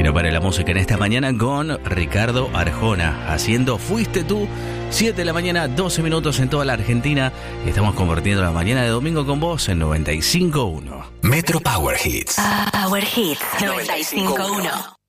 no pare la música en esta mañana con Ricardo Arjona, haciendo Fuiste Tú, 7 de la mañana, 12 minutos en toda la Argentina. Estamos convirtiendo la mañana de domingo con vos en 95.1. Metro Power Hits. Power Hits 95.1.